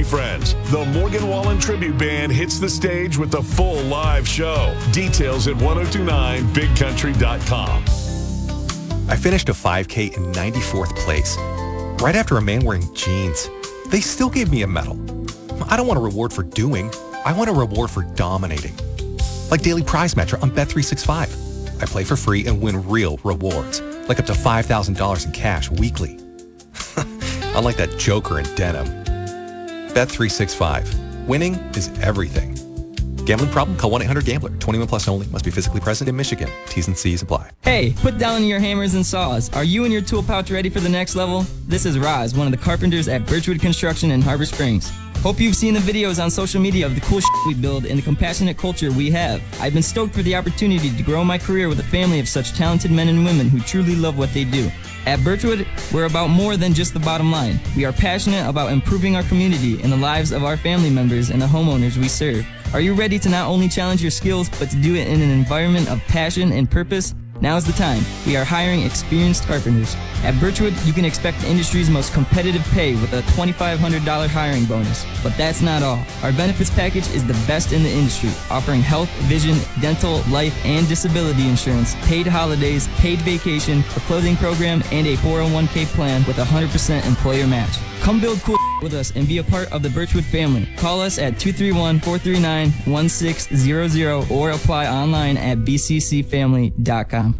friends. The Morgan Wallen Tribute Band hits the stage with a full live show. Details at 1029bigcountry.com. I finished a 5K in 94th place, right after a man wearing jeans. They still gave me a medal. I don't want a reward for doing. I want a reward for dominating. Like Daily Prize Matcher on Bet365. I play for free and win real rewards, like up to $5,000 in cash weekly. Unlike that joker in denim. Bet365. Winning is everything. Gambling problem? Call 1-800-GAMBLER. 21 plus only. Must be physically present in Michigan. T's and C's apply. Hey, put down your hammers and saws. Are you and your tool pouch ready for the next level? This is Roz, one of the carpenters at Birchwood Construction in Harbor Springs. Hope you've seen the videos on social media of the cool we build and the compassionate culture we have. I've been stoked for the opportunity to grow my career with a family of such talented men and women who truly love what they do. At Birchwood, we're about more than just the bottom line. We are passionate about improving our community and the lives of our family members and the homeowners we serve. Are you ready to not only challenge your skills, but to do it in an environment of passion and purpose? Now's the time. We are hiring experienced carpenters. At Birchwood, you can expect the industry's most competitive pay with a $2,500 hiring bonus. But that's not all. Our benefits package is the best in the industry, offering health, vision, dental, life, and disability insurance, paid holidays, paid vacation, a clothing program, and a 401k plan with 100% employer match. Come build cool with us and be a part of the Birchwood family. Call us at 231-439-1600 or apply online at bccfamily.com.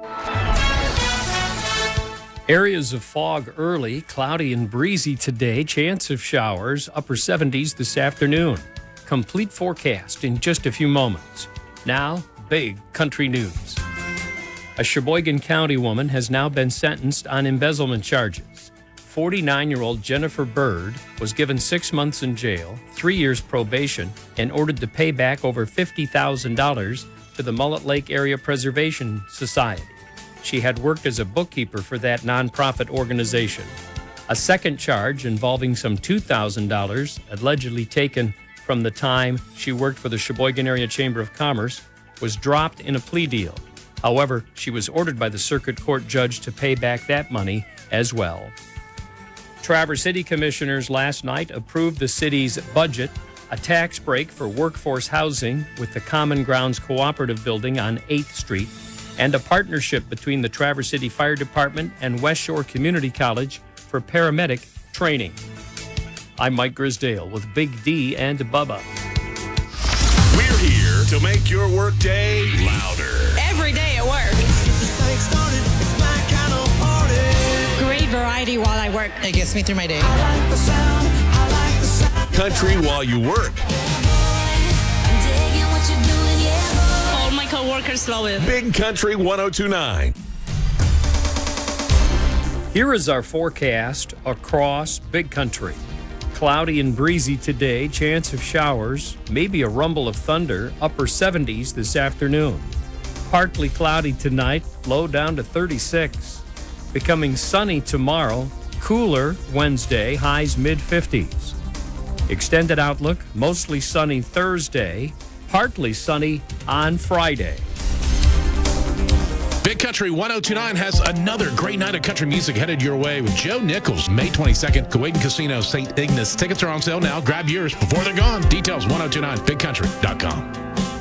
Areas of fog early, cloudy and breezy today. Chance of showers, upper 70s this afternoon. Complete forecast in just a few moments. Now, big country news. A Sheboygan County woman has now been sentenced on embezzlement charges. 49-year-old Jennifer Bird was given 6 months in jail, 3 years probation, and ordered to pay back over $50,000 to the Mullet Lake Area Preservation Society. She had worked as a bookkeeper for that nonprofit organization. A second charge involving some $2,000 allegedly taken from the time she worked for the Sheboygan Area Chamber of Commerce was dropped in a plea deal. However, she was ordered by the circuit court judge to pay back that money as well. Traverse City Commissioners last night approved the city's budget, a tax break for workforce housing with the Common Grounds Cooperative Building on 8th Street, and a partnership between the Traverse City Fire Department and West Shore Community College for paramedic training. I'm Mike Grisdale with Big D and Bubba. We're here to make your workday louder. Every day at work. Great variety while I work. It gets me through my day. Country while you work. All my coworkers love it. Big Country 1029. Here is our forecast across Big Country. Cloudy and breezy today, chance of showers, maybe a rumble of thunder, upper 70s this afternoon. Partly cloudy tonight, low down to 36. Becoming sunny tomorrow, cooler Wednesday, highs mid-50s. Extended outlook, mostly sunny Thursday, partly sunny on Friday. Big Country 1029 has another great night of country music headed your way with Joe Nichols, May 22nd, Kuwaitan Casino, St. Ignace. Tickets are on sale now. Grab yours before they're gone. Details 1029bigcountry.com.